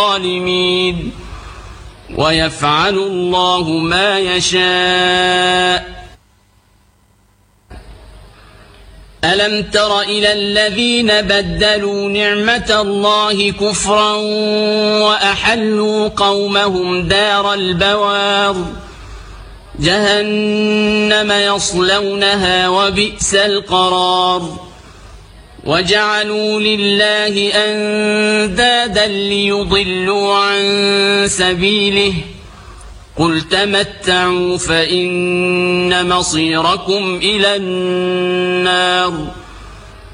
الظالمين ويفعل الله ما يشاء. ألم تر إلى الذين بدلوا نعمة الله كفرا وأحلوا قومهم دار البوار جهنم يصلونها وبئس القرار وجعلوا لله أندادا ليضلوا عن سبيله قل تمتعوا فإن مصيركم إلى النار